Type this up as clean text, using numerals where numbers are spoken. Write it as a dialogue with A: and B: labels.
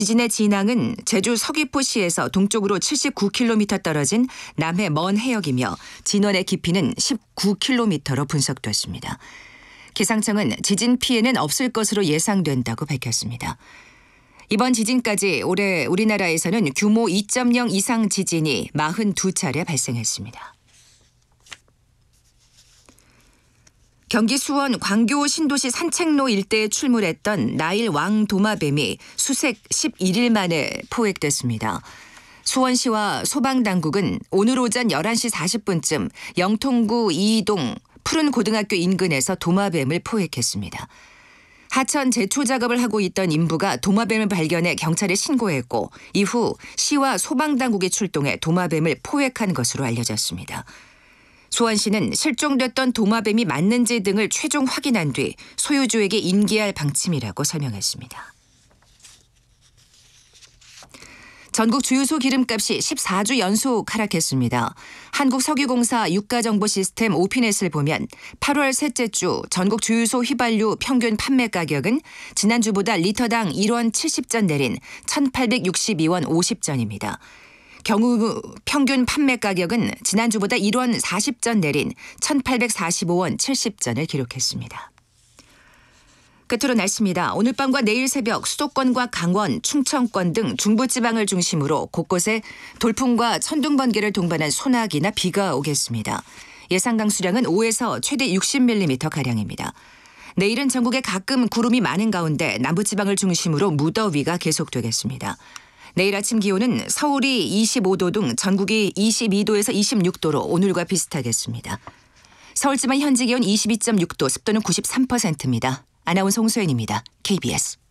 A: 지진의 진앙은 제주 서귀포시에서 동쪽으로 79km 떨어진 남해 먼 해역이며 진원의 깊이는 19km로 분석됐습니다. 기상청은 지진 피해는 없을 것으로 예상된다고 밝혔습니다. 이번 지진까지 올해 우리나라에서는 규모 2.0 이상 지진이 42차례 발생했습니다. 경기 수원 광교 신도시 산책로 일대에 출몰했던 나일 왕 도마뱀이 수색 11일 만에 포획됐습니다. 수원시와 소방당국은 오늘 오전 11시 40분쯤 영통구 이이동 푸른고등학교 인근에서 도마뱀을 포획했습니다. 하천 제초 작업을 하고 있던 인부가 도마뱀을 발견해 경찰에 신고했고 이후 시와 소방당국이 출동해 도마뱀을 포획한 것으로 알려졌습니다. 수원시는 실종됐던 도마뱀이 맞는지 등을 최종 확인한 뒤 소유주에게 인계할 방침이라고 설명했습니다. 전국 주유소 기름값이 14주 연속 하락했습니다. 한국석유공사 유가정보시스템 오피넷을 보면 8월 셋째 주 전국 주유소 휘발유 평균 판매 가격은 지난주보다 리터당 1원 70전 내린 1,862원 50전입니다. 경우 평균 판매 가격은 지난주보다 1원 40전 내린 1,845원 70전을 기록했습니다. 끝으로 날씨입니다. 오늘 밤과 내일 새벽 수도권과 강원, 충청권 등 중부지방을 중심으로 곳곳에 돌풍과 천둥 번개를 동반한 소나기나 비가 오겠습니다. 예상 강수량은 5에서 최대 60mm가량입니다. 내일은 전국에 가끔 구름이 많은 가운데 남부지방을 중심으로 무더위가 계속되겠습니다. 내일 아침 기온은 서울이 25도 등 전국이 22도에서 26도로 오늘과 비슷하겠습니다. 서울지방 현재 기온 22.6도, 습도는 93%입니다. 아나운서 홍소연입니다. KBS.